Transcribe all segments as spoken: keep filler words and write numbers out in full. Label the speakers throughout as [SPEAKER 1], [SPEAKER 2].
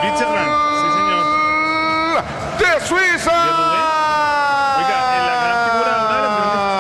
[SPEAKER 1] Switzerland, sí señor.
[SPEAKER 2] De Suiza.
[SPEAKER 1] De Rubén. Oiga, en la gran figura, una de las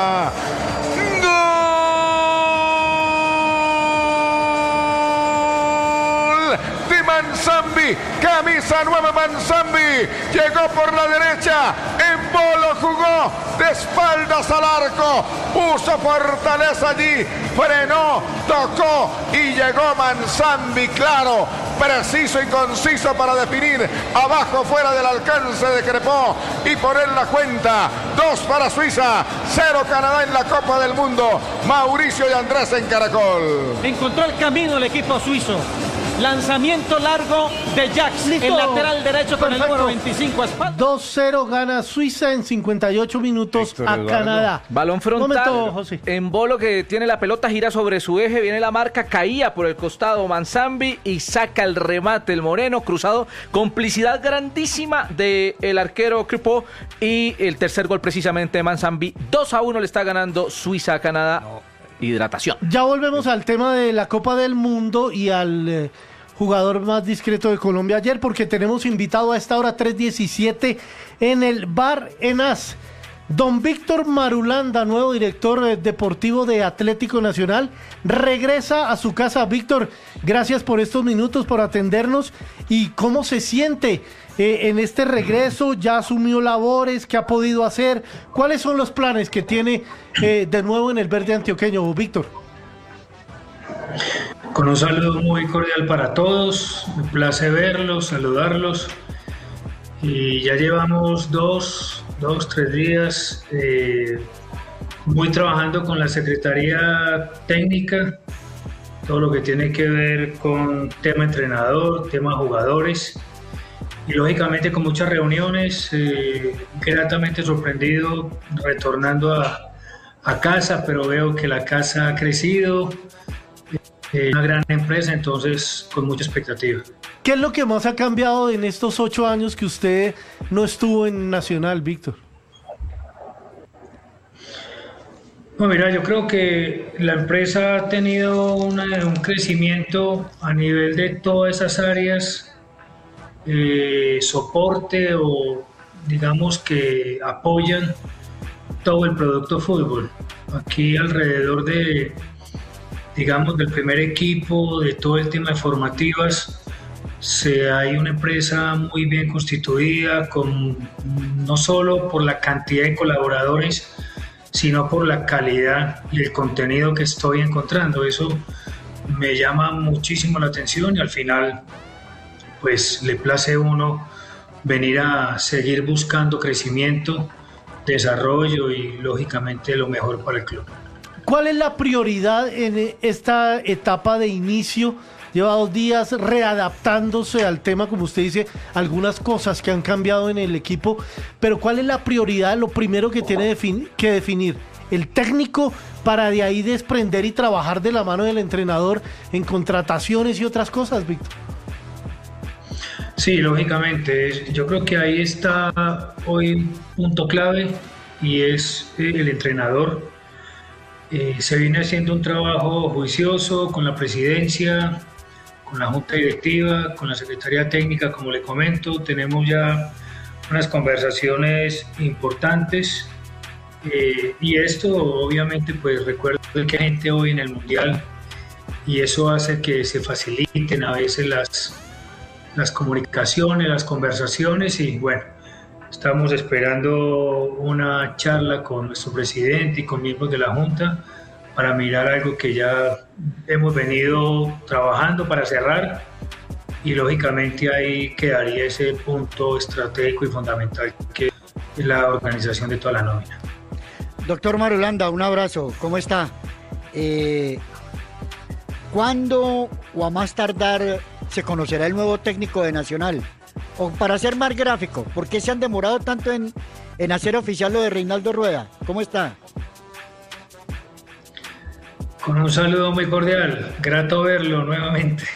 [SPEAKER 2] grandes... de Manzambi, camisa nueva Manzambi, llegó por la derecha, en Bolo jugó de espaldas al arco, puso fortaleza allí, frenó, tocó y llegó Manzambi, claro, preciso y conciso para definir, abajo fuera del alcance de Crepó y poner la cuenta, dos para Suiza, cero Canadá en la Copa del Mundo. Mauricio y Andrés en Caracol.
[SPEAKER 3] Encontró el camino el equipo suizo. Lanzamiento largo de Jax,
[SPEAKER 4] Listo.
[SPEAKER 3] el lateral derecho con
[SPEAKER 4] Perfecto.
[SPEAKER 3] el número veinticinco a espalda.
[SPEAKER 4] dos cero gana Suiza en cincuenta y ocho minutos
[SPEAKER 5] Héctor
[SPEAKER 4] a
[SPEAKER 5] Eduardo.
[SPEAKER 4] Canadá.
[SPEAKER 6] Balón frontal.
[SPEAKER 4] Momento, José.
[SPEAKER 6] En Bolo, que tiene la pelota, gira sobre su eje, viene la marca, caía por el costado Manzambi y saca el remate el moreno, cruzado, complicidad grandísima del arquero Crepó y el tercer gol precisamente de Manzambi. dos a uno le está ganando Suiza a Canadá. No. Hidratación.
[SPEAKER 4] Ya volvemos al tema de la Copa del Mundo y al eh, jugador más discreto de Colombia ayer, porque tenemos invitado a esta hora tres diecisiete en el Bar Enas. Don Víctor Marulanda, nuevo director eh, deportivo de Atlético Nacional, regresa a su casa. Víctor, gracias por estos minutos, por atendernos. ¿Y cómo se siente eh, en este regreso? ¿Ya asumió labores? ¿Qué ha podido hacer? ¿Cuáles son los planes que tiene eh, de nuevo en el verde antioqueño, Víctor?
[SPEAKER 7] Con un saludo muy cordial para todos, me place verlos, saludarlos. Y ya llevamos dos, dos, tres días eh, muy trabajando con la Secretaría Técnica, todo lo que tiene que ver con tema entrenador, tema jugadores, y lógicamente con muchas reuniones, eh, gratamente sorprendido retornando a, a casa, pero veo que la casa ha crecido, eh, una gran empresa, entonces con mucha expectativa.
[SPEAKER 4] ¿Qué es lo que más ha cambiado en estos ocho años que usted no estuvo en Nacional, Víctor?
[SPEAKER 7] No, mira, yo creo que la empresa ha tenido una, un crecimiento a nivel de todas esas áreas, eh, soporte o digamos que apoyan todo el producto fútbol. Aquí alrededor de, digamos, del primer equipo, de todo el tema de formativas, Se, hay una empresa muy bien constituida, con, no solo por la cantidad de colaboradores, sino por la calidad y el contenido que estoy encontrando. Eso me llama muchísimo la atención y al final pues le place a uno venir a seguir buscando crecimiento, desarrollo y lógicamente lo mejor para el club.
[SPEAKER 4] ¿Cuál es la prioridad en esta etapa de inicio? Lleva dos días readaptándose al tema, como usted dice, algunas cosas que han cambiado en el equipo, pero ¿cuál es la prioridad, lo primero que tiene defin- que definir el técnico para de ahí desprender y trabajar de la mano del entrenador en contrataciones y otras cosas, Víctor?
[SPEAKER 7] Sí, lógicamente, yo creo que ahí está hoy un punto clave y es el entrenador. Eh, se viene haciendo un trabajo juicioso con la presidencia, con la junta directiva, con la secretaría técnica, como le comento. Tenemos ya unas conversaciones importantes eh, y esto obviamente pues recuerdo que hay gente hoy en el mundial y eso hace que se faciliten a veces las, las comunicaciones, las conversaciones y bueno, estamos esperando una charla con nuestro presidente y con miembros de la junta para mirar algo que ya hemos venido trabajando para cerrar y lógicamente ahí quedaría ese punto estratégico y fundamental que es la organización de toda la nómina.
[SPEAKER 8] Doctor Marulanda, un abrazo, ¿cómo está? Eh, ¿Cuándo o a más tardar se conocerá el nuevo técnico de Nacional? O para ser más gráfico, ¿por qué se han demorado tanto en, en hacer oficial lo de Reinaldo Rueda? ¿Cómo está?
[SPEAKER 7] Con un saludo muy cordial, grato verlo nuevamente.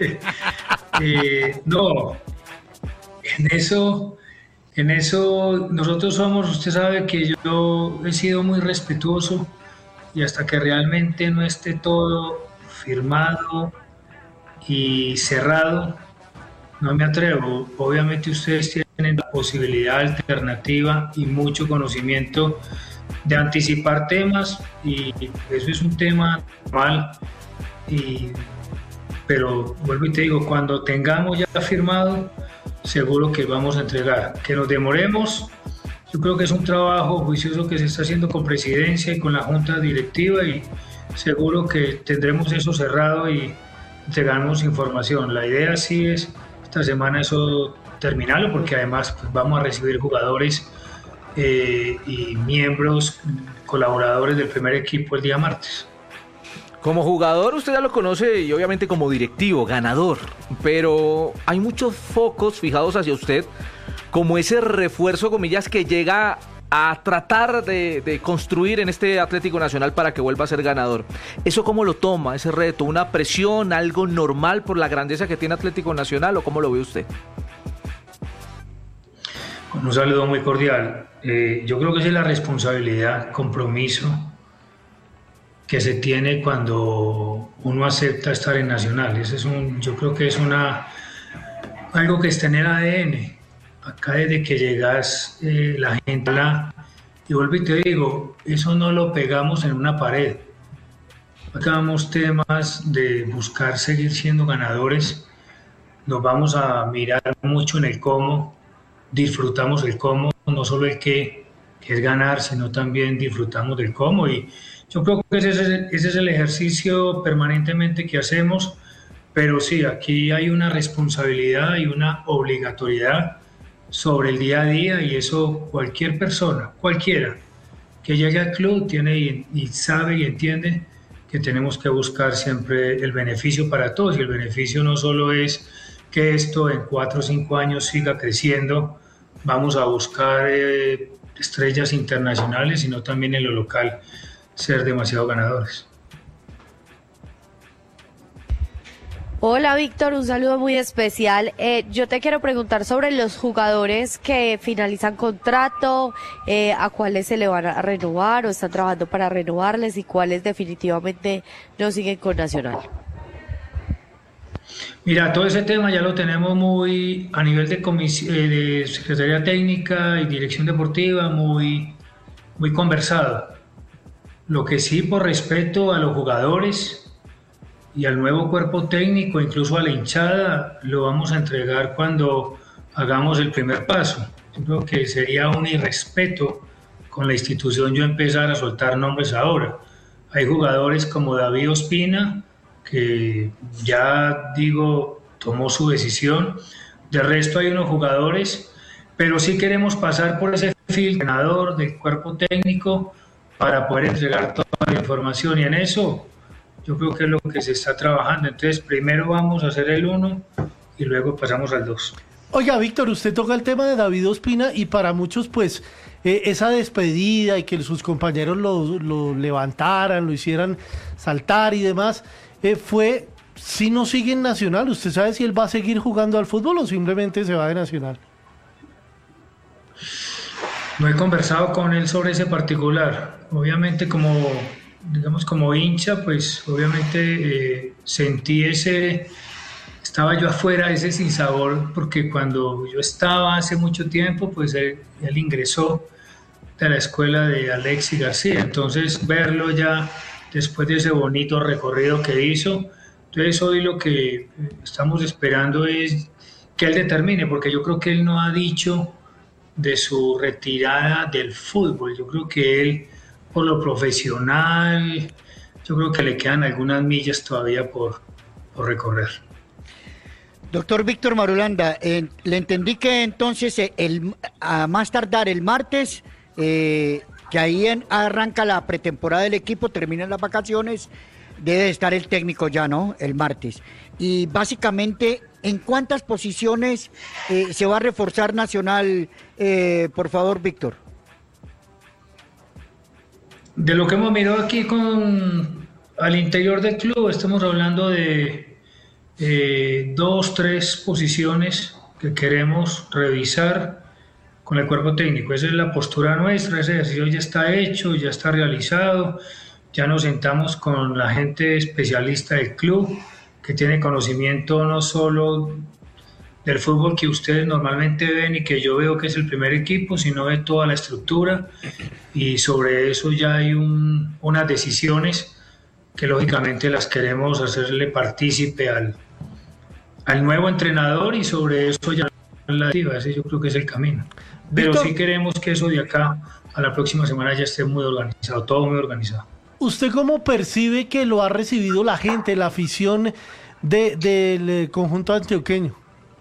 [SPEAKER 7] eh, no, en eso, en eso nosotros somos, usted sabe que yo he sido muy respetuoso y hasta que realmente no esté todo firmado y cerrado, no me atrevo. Obviamente ustedes tienen la posibilidad alternativa y mucho conocimiento de anticipar temas, y eso es un tema normal, y, pero vuelvo y te digo, cuando tengamos ya firmado, seguro que vamos a entregar. Que nos demoremos, yo creo que es un trabajo juicioso que se está haciendo con presidencia y con la junta directiva, y seguro que tendremos eso cerrado y entregaremos información. La idea sí es esta semana eso terminarlo, porque además pues, vamos a recibir jugadores eh, y miembros, colaboradores del primer equipo el día martes.
[SPEAKER 6] Como jugador usted ya lo conoce, y obviamente como directivo, ganador, pero hay muchos focos fijados hacia usted como ese refuerzo, comillas, que llega a tratar de, de construir en este Atlético Nacional para que vuelva a ser ganador. ¿Eso cómo lo toma, ese reto? ¿Una presión, algo normal por la grandeza que tiene Atlético Nacional, o cómo lo ve usted?
[SPEAKER 7] Un saludo muy cordial. Eh, yo creo que esa es la responsabilidad, compromiso que se tiene cuando uno acepta estar en Nacional. Ese es un, yo creo que es una, algo que está en el A D N. Acá desde que llegas, eh, la gente la... Y vuelvo y te digo, eso no lo pegamos en una pared. Acá vamos temas de buscar seguir siendo ganadores. Nos vamos a mirar mucho en el cómo. Disfrutamos el cómo, no solo el qué, que es ganar, sino también disfrutamos del cómo. Y yo creo que ese es, ese es el ejercicio permanentemente que hacemos. Pero sí, aquí hay una responsabilidad y una obligatoriedad sobre el día a día, y eso cualquier persona, cualquiera que llegue al club tiene y, y sabe y entiende que tenemos que buscar siempre el beneficio para todos, y el beneficio no solo es que esto en cuatro o cinco años siga creciendo, vamos a buscar eh, estrellas internacionales, sino también en lo local ser demasiado ganadores.
[SPEAKER 5] Hola Víctor, un saludo muy especial. Eh, yo te quiero preguntar sobre los jugadores que finalizan contrato, eh, a cuáles se le van a renovar o están trabajando para renovarles, y cuáles definitivamente no siguen con Nacional.
[SPEAKER 7] Mira, todo ese tema ya lo tenemos muy a nivel de, comis- eh, de Secretaría Técnica y Dirección Deportiva, muy, muy conversado. Lo que sí, por respeto a los jugadores y al nuevo cuerpo técnico, incluso a la hinchada, lo vamos a entregar cuando hagamos el primer paso. Yo creo que sería un irrespeto con la institución yo empezar a soltar nombres ahora. Hay jugadores como David Ospina, que ya digo, tomó su decisión. De resto hay unos jugadores, pero sí queremos pasar por ese filtrador del cuerpo técnico para poder entregar toda la información, y en eso yo creo que es lo que se está trabajando. Entonces, primero vamos a hacer el uno y luego pasamos al dos.
[SPEAKER 4] Oiga, Víctor, usted toca el tema de David Ospina, y para muchos, pues, eh, esa despedida y que sus compañeros lo, lo levantaran, lo hicieran saltar y demás, eh, fue, si no sigue en Nacional, ¿usted sabe si él va a seguir jugando al fútbol o simplemente se va de Nacional?
[SPEAKER 7] No he conversado con él sobre ese particular. Obviamente, como digamos como hincha, pues obviamente eh, sentí ese, estaba yo afuera, ese sinsabor, porque cuando yo estaba hace mucho tiempo, pues él, él ingresó a la escuela de Alexis García, entonces verlo ya después de ese bonito recorrido que hizo, entonces hoy lo que estamos esperando es que él determine, porque yo creo que él no ha dicho de su retirada del fútbol. Yo creo que él, por lo profesional, yo creo que le quedan algunas millas todavía por, por recorrer.
[SPEAKER 8] Doctor Víctor Marulanda, eh, le entendí que entonces eh, el, a más tardar el martes, eh, que ahí en, arranca la pretemporada del equipo, terminan las vacaciones, debe estar el técnico ya, ¿no? El martes. Y básicamente, ¿en cuántas posiciones eh, se va a reforzar Nacional, eh, por favor, Víctor?
[SPEAKER 7] De lo que hemos mirado aquí con al interior del club, estamos hablando de eh, dos, tres posiciones que queremos revisar con el cuerpo técnico. Esa es la postura nuestra, ese ejercicio ya está hecho, ya está realizado, ya nos sentamos con la gente especialista del club, que tiene conocimiento no solo del fútbol que ustedes normalmente ven y que yo veo que es el primer equipo, sino de toda la estructura, y sobre eso ya hay un, unas decisiones que lógicamente las queremos hacerle partícipe al, al nuevo entrenador, y sobre eso ya la activa, ese yo creo que es el camino. Pero
[SPEAKER 4] Víctor,
[SPEAKER 7] sí queremos que eso de acá a la próxima semana ya esté muy organizado, todo muy organizado.
[SPEAKER 4] ¿usted cómo percibe que lo ha recibido la gente, la afición de- del eh, conjunto antioqueño?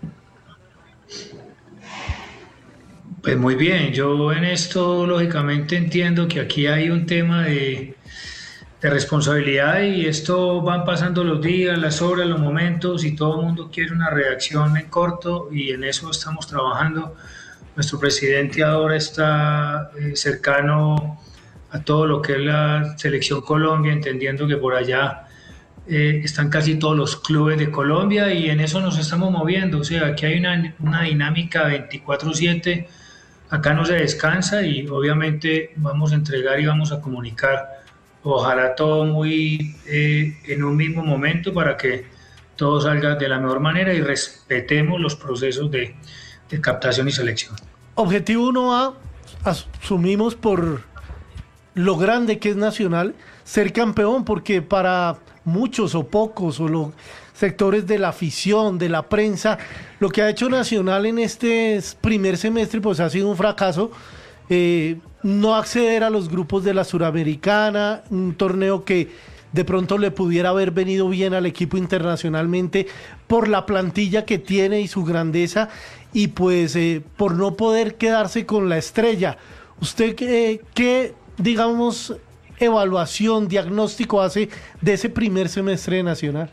[SPEAKER 7] Pues muy bien, yo en esto lógicamente entiendo que aquí hay un tema de, de responsabilidad, y esto van pasando los días, las horas, los momentos, y todo el mundo quiere una reacción en corto, y en eso estamos trabajando. Nuestro presidente ahora está eh, cercano a todo lo que es la Selección Colombia, entendiendo que por allá eh, están casi todos los clubes de Colombia, y en eso nos estamos moviendo. O sea, aquí hay una, una dinámica veinticuatro siete, acá no se descansa, y obviamente vamos a entregar y vamos a comunicar, ojalá todo muy eh, en un mismo momento, para que todo salga de la mejor manera y respetemos los procesos de, de captación y selección.
[SPEAKER 4] Objetivo uno A, asumimos por lo grande que es Nacional, ser campeón, porque para muchos o pocos o los sectores de la afición, de la prensa, lo que ha hecho Nacional en este primer semestre pues ha sido un fracaso. Eh, no acceder a los grupos de la Suramericana, un torneo que de pronto le pudiera haber venido bien al equipo internacionalmente por la plantilla que tiene y su grandeza, y pues eh, por no poder quedarse con la estrella. ¿Usted qué, qué, digamos, evaluación, diagnóstico hace de ese primer semestre de Nacional?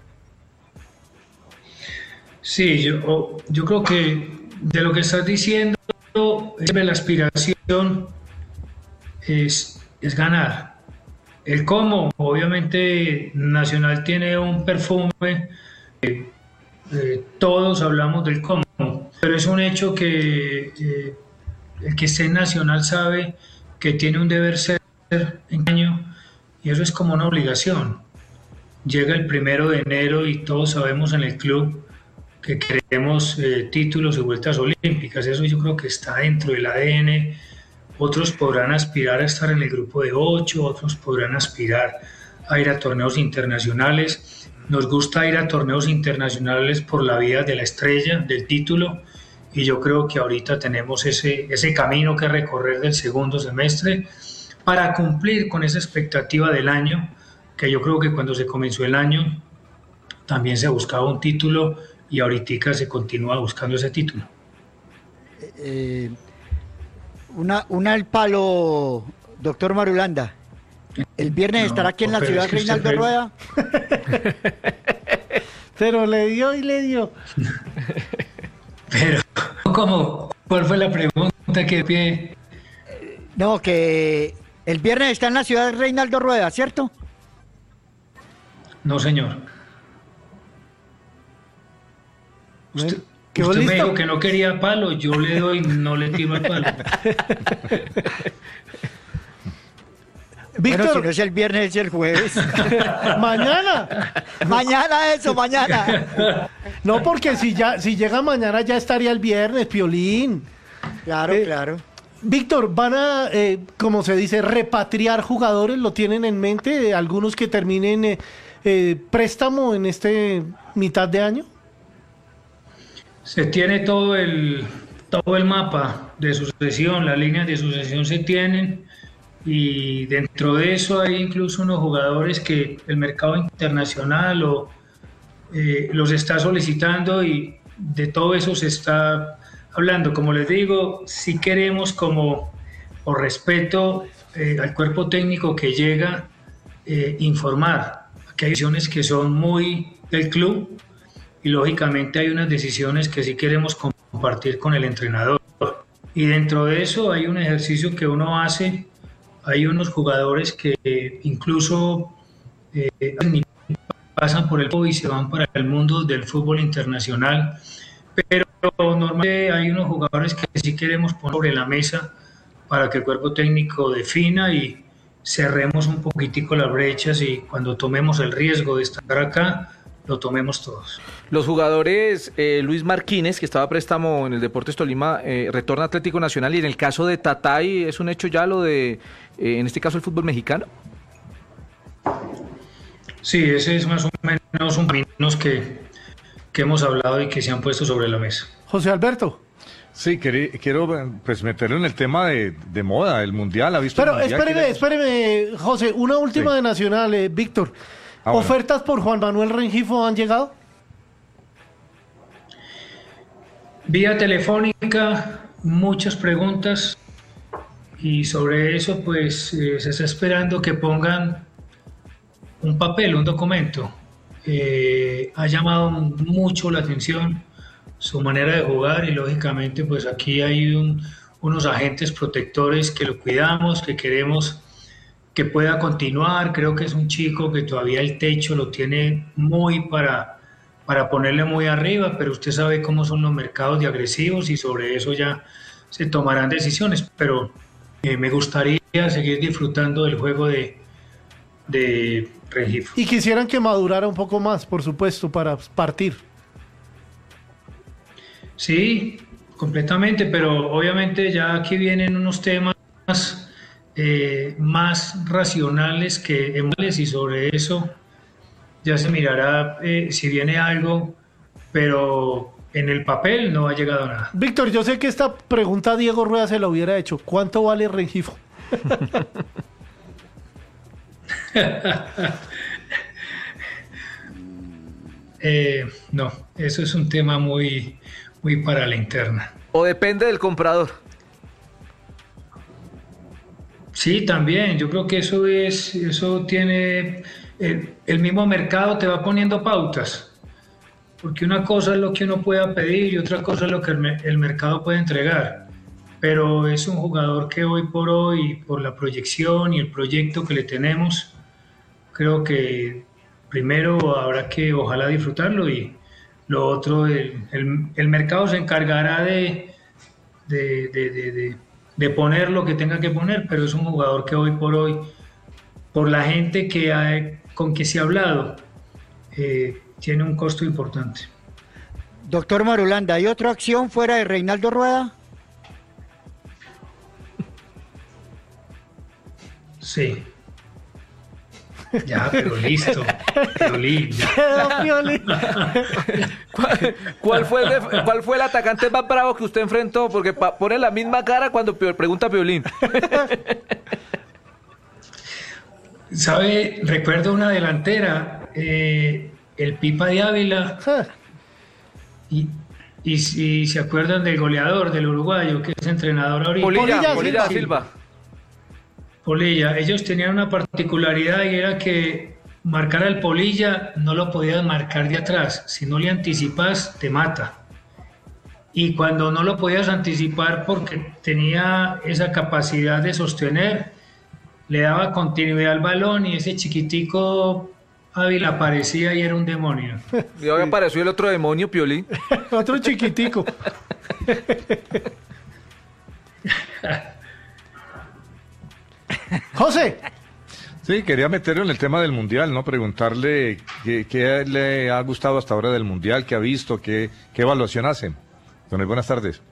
[SPEAKER 7] Sí, yo, yo creo que de lo que estás diciendo, la aspiración es, es ganar. El cómo, obviamente Nacional tiene un perfume, eh, eh, todos hablamos del cómo, pero es un hecho que eh, el que esté en Nacional sabe que tiene un deber ser en año, y eso es como una obligación. Llega el primero de enero y todos sabemos en el club que queremos eh, títulos y vueltas olímpicas. Eso yo creo que está dentro del A D N. Otros podrán aspirar a estar en el grupo de ocho, otros podrán aspirar a ir a torneos internacionales. Nos gusta ir a torneos internacionales por la vía de la estrella, del título, y yo creo que ahorita tenemos ese, ese camino que recorrer del segundo semestre para cumplir con esa expectativa del año, que yo creo que cuando se comenzó el año también se buscaba un título, y ahorita se continúa buscando ese título.
[SPEAKER 8] Eh, una, una al palo, doctor Marulanda. El viernes
[SPEAKER 7] No,
[SPEAKER 8] estará aquí en la
[SPEAKER 7] pero
[SPEAKER 8] ciudad
[SPEAKER 7] es que usted
[SPEAKER 8] Reinaldo
[SPEAKER 7] ve-
[SPEAKER 8] Rueda.
[SPEAKER 4] Pero le dio y le dio.
[SPEAKER 7] Pero, ¿cómo? ¿Cuál fue la pregunta que pie?
[SPEAKER 8] No, que el viernes está en la ciudad Reinaldo Rueda, ¿cierto?
[SPEAKER 7] No, señor. Usted,
[SPEAKER 4] ¿Quedó
[SPEAKER 7] usted me
[SPEAKER 4] listo?
[SPEAKER 7] dijo que no quería palo, yo le doy, no le tiro el palo.
[SPEAKER 8] Bueno, si
[SPEAKER 4] Víctor,
[SPEAKER 8] no es el viernes, es el jueves.
[SPEAKER 4] mañana.
[SPEAKER 8] Mañana eso, mañana.
[SPEAKER 4] No, porque si ya si llega mañana ya estaría el viernes, Piolín.
[SPEAKER 8] Claro,
[SPEAKER 4] Eh,
[SPEAKER 8] claro.
[SPEAKER 4] Víctor, ¿van a, eh, como se dice, repatriar jugadores? ¿Lo tienen en mente? Eh, ¿Algunos que terminen eh, eh, préstamo en este mitad de año?
[SPEAKER 7] Se tiene todo el, todo el mapa de sucesión, las líneas de sucesión se tienen, y dentro de eso hay incluso unos jugadores que el mercado internacional o, eh, los está solicitando, y de todo eso se está hablando. Como les digo, si queremos, como por respeto eh, al cuerpo técnico que llega, eh, informar que hay decisiones que son muy del club, y lógicamente hay unas decisiones que sí queremos compartir con el entrenador. Y dentro de eso hay un ejercicio que uno hace, hay unos jugadores que eh, incluso eh, pasan por el fútbol y se van para el mundo del fútbol internacional, pero normalmente hay unos jugadores que sí queremos poner sobre la mesa para que el cuerpo técnico defina y cerremos un poquitico las brechas, y cuando tomemos el riesgo de estar acá, lo tomemos todos.
[SPEAKER 6] Los jugadores, eh, Luis Marquínez, que estaba a préstamo en el Deportes Tolima, eh, retorna a Atlético Nacional, y en el caso de Tatay, ¿es un hecho ya lo de, eh, en este caso, el fútbol mexicano?
[SPEAKER 7] Sí, ese es más o menos un menos que, que hemos hablado y que se han puesto sobre la mesa.
[SPEAKER 4] José Alberto.
[SPEAKER 2] Sí, querí- quiero pues meterlo en el tema de, de moda, el mundial. ¿Ha visto
[SPEAKER 4] Pero
[SPEAKER 2] el mundial?
[SPEAKER 4] espéreme,
[SPEAKER 2] ¿Quiere-
[SPEAKER 4] espéreme, José, una última
[SPEAKER 2] Sí.
[SPEAKER 4] de Nacional, eh, Víctor.
[SPEAKER 2] Ah, bueno.
[SPEAKER 4] ¿Ofertas por Juan Manuel Rengifo han llegado?
[SPEAKER 7] Vía telefónica, muchas preguntas y sobre eso pues eh, se está esperando que pongan un papel, un documento. Eh, ha llamado mucho la atención su manera de jugar y lógicamente pues aquí hay un- unos agentes protectores que lo cuidamos, que queremos que pueda continuar. Creo que es un chico que todavía el techo lo tiene muy para, para ponerle muy arriba, pero usted sabe cómo son los mercados de agresivos y sobre eso ya se tomarán decisiones, pero eh, me gustaría seguir disfrutando del juego de, de Rengifo.
[SPEAKER 4] Y quisieran que madurara un poco más, por supuesto, para partir.
[SPEAKER 7] Sí, completamente, pero obviamente ya aquí vienen unos temas eh, más racionales que emocionales y sobre eso ya se mirará eh, si viene algo, pero en el papel no ha llegado nada.
[SPEAKER 4] Víctor, yo sé que esta pregunta Diego Rueda se la hubiera hecho. ¿Cuánto vale Rengifo?
[SPEAKER 7] Eh, no, eso es un tema muy, muy para la interna.
[SPEAKER 6] ¿O depende del comprador?
[SPEAKER 7] Sí, también. Yo creo que eso es, eso tiene, el, el mismo mercado te va poniendo pautas, porque una cosa es lo que uno pueda pedir y otra cosa es lo que el, me- el mercado puede entregar. Pero es un jugador que hoy por hoy, por la proyección y el proyecto que le tenemos, creo que primero habrá que ojalá disfrutarlo y lo otro, el, el- el mercado se encargará de, de, de, de- de- de poner lo que tenga que poner, pero es un jugador que hoy por hoy, por la gente que ha- con que se ha hablado, eh, tiene un costo importante.
[SPEAKER 8] Doctor Marulanda, ¿hay otra acción fuera de Reinaldo Rueda?
[SPEAKER 7] Sí. Ya, pero listo. Piolín, ya.
[SPEAKER 4] Quedó Piolín.
[SPEAKER 6] ¿Cuál, cuál fue el, def- cuál fue el atacante más bravo que usted enfrentó? Porque pa- pone la misma cara cuando Pio- pregunta Piolín.
[SPEAKER 7] ¿Sabe? Recuerdo una delantera, eh, el Pipa de Ávila, y, y si se acuerdan del goleador, del uruguayo, que es entrenador ahorita.
[SPEAKER 6] Polilla,
[SPEAKER 4] Polilla
[SPEAKER 6] Polilla
[SPEAKER 7] Sí.
[SPEAKER 6] Silva.
[SPEAKER 7] Polilla, ellos tenían una particularidad y era que marcar al Polilla no lo podías marcar de atrás, si no le anticipas te mata. Y cuando no lo podías anticipar porque tenía esa capacidad de sostener, le daba continuidad al balón y ese chiquitico Ávila aparecía y era un demonio.
[SPEAKER 6] Y ahora apareció el otro demonio, Piolín.
[SPEAKER 4] Otro chiquitico. José,
[SPEAKER 2] Sí, quería meterlo en el tema del mundial, ¿no? Preguntarle qué, qué le ha gustado hasta ahora del mundial, qué ha visto, qué, qué evaluación hace. Don, buenas tardes.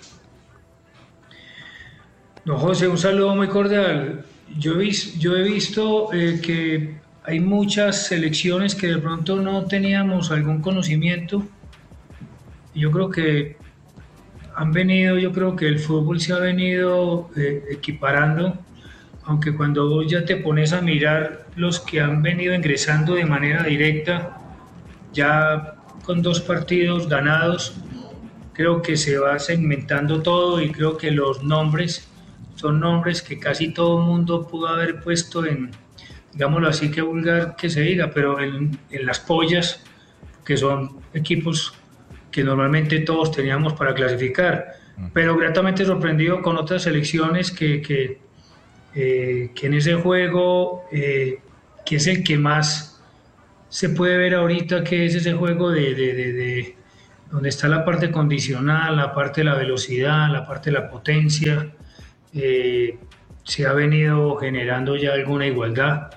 [SPEAKER 7] Don José, un saludo muy cordial. Yo he, vis- yo he visto eh, que hay muchas selecciones que de pronto no teníamos algún conocimiento. Y yo creo que han venido, yo creo que el fútbol se ha venido eh, equiparando, aunque cuando vos ya te pones a mirar los que han venido ingresando de manera directa, ya con dos partidos ganados, creo que se va segmentando todo y creo que los nombres son nombres que casi todo el mundo pudo haber puesto en, digámoslo así, que vulgar que se diga, pero en, en las pollas, que son equipos que normalmente todos teníamos para clasificar, pero gratamente sorprendido con otras selecciones que, que, eh, que en ese juego, eh, que es el que más se puede ver ahorita, que es ese juego de, de, de, de donde está la parte condicional, la parte de la velocidad, la parte de la potencia. Eh, se ha venido generando ya alguna igualdad.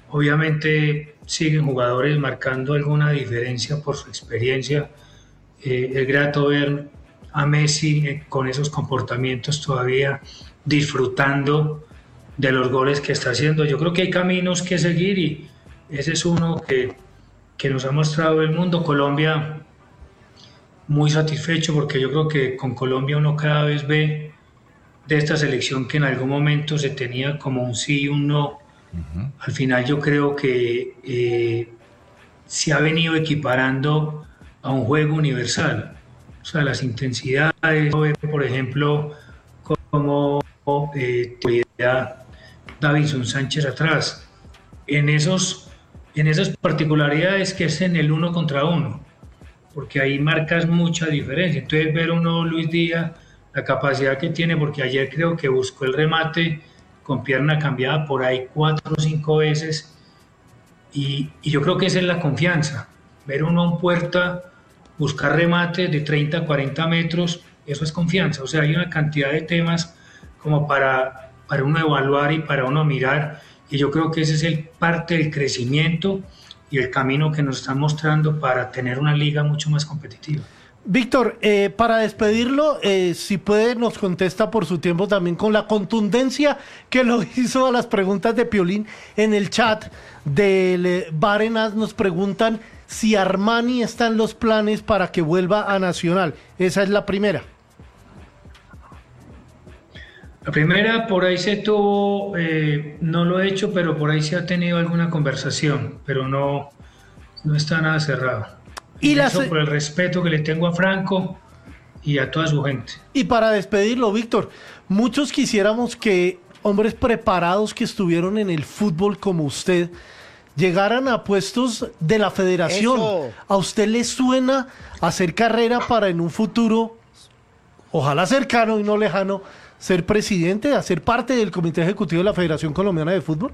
[SPEAKER 7] obviamente siguen jugadores marcando alguna diferencia por su experiencia. Eh, es grato ver a Messi eh, con esos comportamientos todavía disfrutando de los goles que está haciendo. Yo creo que hay caminos que seguir y ese es uno que, que nos ha mostrado el mundo. Colombia, muy satisfecho porque yo creo que con Colombia uno cada vez ve de esta selección que en algún momento se tenía como un sí y un no. Uh-huh. Al final yo creo que eh, se ha venido equiparando a un juego universal. O sea, las intensidades, por ejemplo, como eh, Davinson Sánchez atrás, en, esos, en esas particularidades que es en el uno contra uno, porque ahí marcas mucha diferencia. Entonces ver uno Luis Díaz, la capacidad que tiene, porque ayer creo que buscó el remate con pierna cambiada por ahí cuatro o cinco veces, y, y yo creo que esa es la confianza, ver uno en puerta, buscar remates de treinta a cuarenta metros, eso es confianza. O sea, hay una cantidad de temas como para, para uno evaluar y para uno mirar, y yo creo que ese es el parte del crecimiento y el camino que nos están mostrando para tener una liga mucho más competitiva.
[SPEAKER 4] Víctor, eh, para despedirlo, eh, si puede nos contesta por su tiempo también con la contundencia que lo hizo a las preguntas de Piolín en el chat del eh, Bar en As. Nos preguntan si Armani está en los planes para que vuelva a Nacional. Esa es la primera.
[SPEAKER 7] La primera, por ahí se tuvo, eh, no lo he hecho, pero por ahí se ha tenido alguna conversación, pero no, no está nada cerrado. Y, y la eso se... por el respeto que le tengo a Franco y a toda su gente.
[SPEAKER 4] Y para despedirlo, Víctor, muchos quisiéramos que hombres preparados que estuvieron en el fútbol como usted llegaran a puestos de la federación. Eso. ¿A usted le suena hacer carrera para en un futuro, ojalá cercano y no lejano, ser presidente, hacer parte del comité ejecutivo de la Federación Colombiana de Fútbol?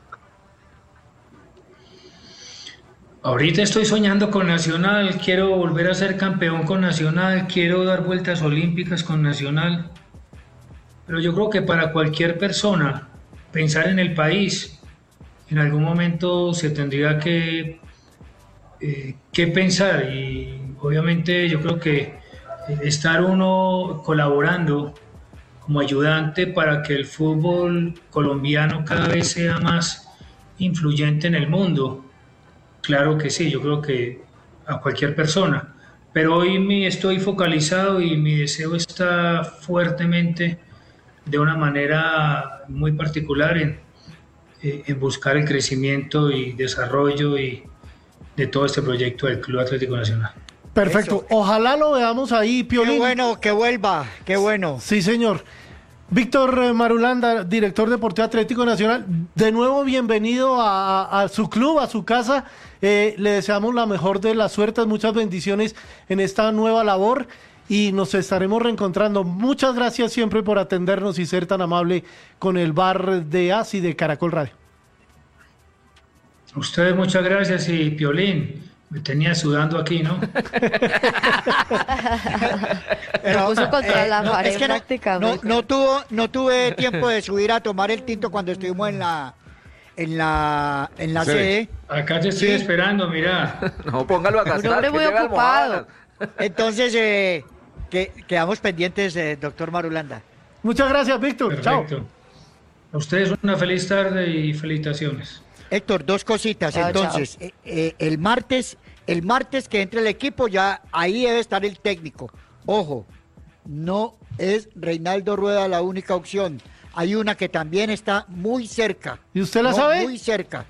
[SPEAKER 7] Ahorita estoy soñando con Nacional, quiero volver a ser campeón con Nacional, quiero dar vueltas olímpicas con Nacional, pero yo creo que para cualquier persona pensar en el país, en algún momento se tendría que, eh, que pensar, y obviamente yo creo que estar uno colaborando como ayudante para que el fútbol colombiano cada vez sea más influyente en el mundo. Claro que sí, yo creo que a cualquier persona, pero hoy me estoy focalizado y mi deseo está fuertemente, de una manera muy particular, en, en buscar el crecimiento y desarrollo y de todo este proyecto del Club Atlético Nacional.
[SPEAKER 4] Perfecto, eso. Ojalá lo veamos ahí, Piolín.
[SPEAKER 8] Qué bueno, que vuelva, qué bueno.
[SPEAKER 4] Sí, señor. Víctor Marulanda, director deportivo Atlético Nacional, de nuevo bienvenido a, a su club, a su casa. Eh, le deseamos la mejor de las suertes, muchas bendiciones en esta nueva labor y nos estaremos reencontrando. Muchas gracias siempre por atendernos y ser tan amable con el Bar de As y de Caracol Radio.
[SPEAKER 7] A ustedes muchas gracias, y Piolín, me tenía sudando aquí, ¿no?
[SPEAKER 5] Pero, puso contra eh, la
[SPEAKER 8] no,
[SPEAKER 5] pared
[SPEAKER 8] es que no,
[SPEAKER 5] prácticamente.
[SPEAKER 8] No, no, tuvo, no tuve tiempo de subir a tomar el tinto cuando estuvimos en la en la en la sí. sede.
[SPEAKER 7] Acá te estoy sí. esperando, mira.
[SPEAKER 6] No, póngalo a gastar.
[SPEAKER 5] Un hombre muy ocupado.
[SPEAKER 8] Entonces, eh, que, quedamos pendientes, eh, doctor Marulanda.
[SPEAKER 4] Muchas gracias, Víctor.
[SPEAKER 7] Perfecto.
[SPEAKER 4] Chao.
[SPEAKER 7] A ustedes una feliz tarde y felicitaciones.
[SPEAKER 8] Héctor, dos cositas. Chao, entonces, chao. Eh, eh, el martes, el martes que entre el equipo, ya ahí debe estar el técnico. Ojo, no es Reinaldo Rueda la única opción. Hay una que también está muy cerca.
[SPEAKER 4] ¿Y usted la
[SPEAKER 8] no,
[SPEAKER 4] sabe?
[SPEAKER 8] Muy cerca.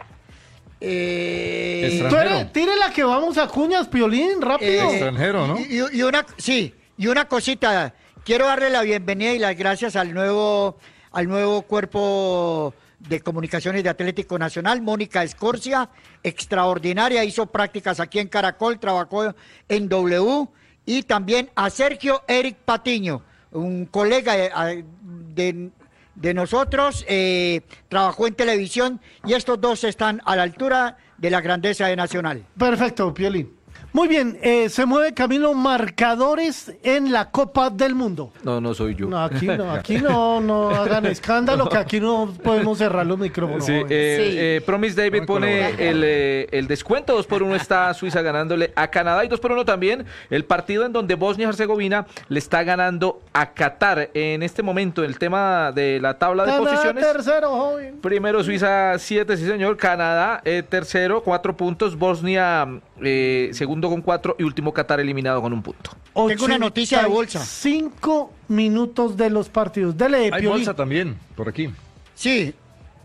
[SPEAKER 8] Eh,
[SPEAKER 4] Extranjero. Tire la que vamos a cuñas, Piolín, rápido.
[SPEAKER 1] Eh, Extranjero, ¿no?
[SPEAKER 8] Y, y una, sí, y una cosita. Quiero darle la bienvenida y las gracias al nuevo, al nuevo cuerpo de comunicaciones de Atlético Nacional, Mónica Escorcia, extraordinaria, hizo prácticas aquí en Caracol, trabajó en W, y también a Sergio Eric Patiño, un colega de, de, de nosotros, eh, trabajó en televisión, y estos dos están a la altura de la grandeza de Nacional.
[SPEAKER 4] Perfecto, Piolín. Muy bien, eh, se mueve Camilo, marcadores en la Copa del Mundo.
[SPEAKER 6] No, no soy yo.
[SPEAKER 4] No, aquí no, aquí no, no hagan escándalo, que aquí no podemos cerrar los micrófonos.
[SPEAKER 6] Sí, eh,
[SPEAKER 5] Sí.
[SPEAKER 6] eh, Promise David
[SPEAKER 2] Muy
[SPEAKER 6] pone
[SPEAKER 2] colaborador.
[SPEAKER 6] el, eh, el descuento, dos por uno está Suiza ganándole a Canadá y dos por uno también el partido en donde Bosnia y Herzegovina le está ganando a Qatar. En este momento, el tema de la tabla de
[SPEAKER 4] Canadá
[SPEAKER 6] posiciones.
[SPEAKER 4] tercero, joven.
[SPEAKER 6] Primero Suiza siete, sí señor. Canadá eh, tercero, cuatro puntos. Bosnia eh, segundo con cuatro y último Qatar eliminado con un punto.
[SPEAKER 8] Tengo una noticia de bolsa.
[SPEAKER 4] Cinco minutos de los partidos. Dele,
[SPEAKER 2] Hay
[SPEAKER 4] Piolín.
[SPEAKER 2] bolsa también, por aquí.
[SPEAKER 8] Sí.